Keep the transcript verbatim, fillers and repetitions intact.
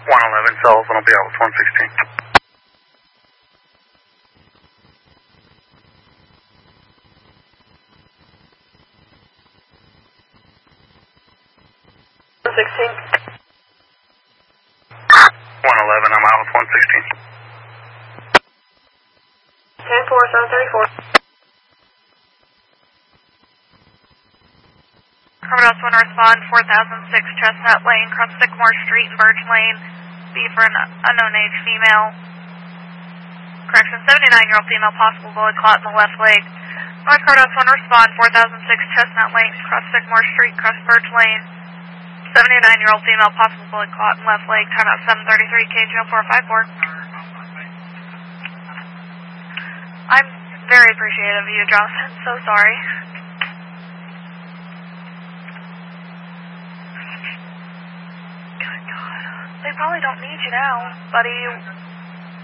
one eleven Sullivan will be out with one sixteen. one sixteen. one eleven, I'm out with one sixteen. ten four, seven thirty-four. Carmedos one respond, four thousand six Chestnut Lane, cross Sycamore Street and Birch Lane. B for an unknown age female. Correction, seventy-nine-year-old female, possible bullet clot in the left leg. North Carmedos one respond, four thousand six Chestnut Lane, cross Sycamore Street, cross Birch Lane. seventy-nine-year-old female, possible bullet clot in left leg. Time out seven thirty-three, K G O four five four. I'm very appreciative of you, Jonathan. So sorry. Good God. They probably don't need you now, buddy.